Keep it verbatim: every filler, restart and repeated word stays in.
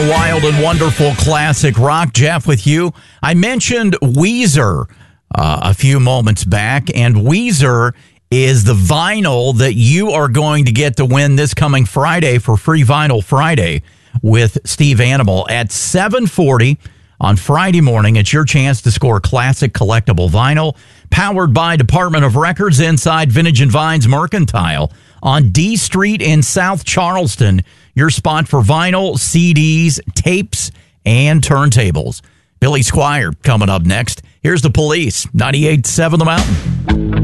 Wild and wonderful classic rock. Jeff with you. I mentioned Weezer uh, a few moments back, and Weezer is the vinyl that you are going to get to win this coming Friday for Free Vinyl Friday with Steve Animal at seven forty on Friday morning. It's your chance to score classic collectible vinyl powered by Department of Records inside Vintage and Vines Mercantile on D Street in South Charleston. Your spot for vinyl, C Ds, tapes, and turntables. Billy Squier coming up next. Here's the Police, ninety-eight point seven The Mountain.